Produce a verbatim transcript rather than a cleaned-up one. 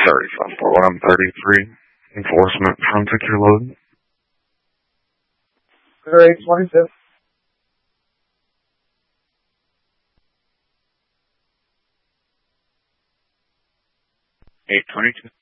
Sorry, five four one thirty-three. Enforcement from Tick Your Load. Zero eight twenty-two. eight twenty-two.